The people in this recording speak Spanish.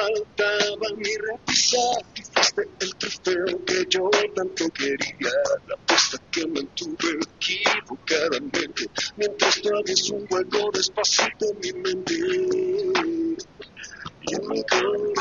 faltaba mi repisa. Y fuiste el trofeo que yo tanto quería. La apuesta que mantuve equivocadamente. Mientras tú abres un hueco despacito en mi mente. Y en mi corazón.